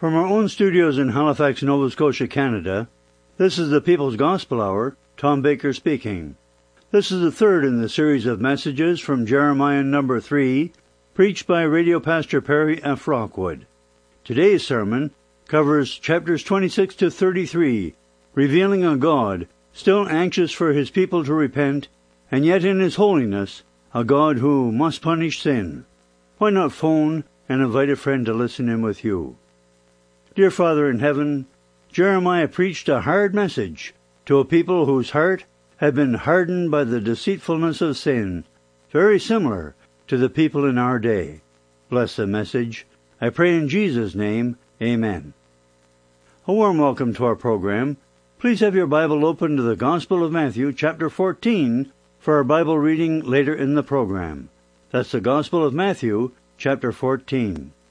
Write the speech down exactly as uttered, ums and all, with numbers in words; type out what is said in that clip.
From our own studios in Halifax, Nova Scotia, Canada, this is the People's Gospel Hour, Tom Baker speaking. This is the third in the series of messages from Jeremiah number three, preached by Radio Pastor Perry F. Rockwood. Today's sermon covers chapters twenty-six to thirty-three, revealing a God still anxious for his people to repent, and yet in his holiness, a God who must punish sin. Why not phone and invite a friend to listen in with you? Dear Father in heaven, Jeremiah preached a hard message to a people whose heart had been hardened by the deceitfulness of sin, very similar to the people in our day. Bless the message. I pray in Jesus' name, amen. A warm welcome to our program. Please have your Bible open to the Gospel of Matthew, chapter fourteen, for our Bible reading later in the program. That's the Gospel of Matthew, chapter fourteen.